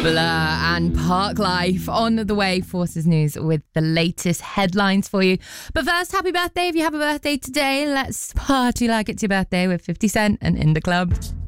Blur and Parklife on the way. Forces News with the latest headlines for you. But first, happy birthday if you have a birthday today. Let's party like it's your birthday with 50 Cent and In the Club.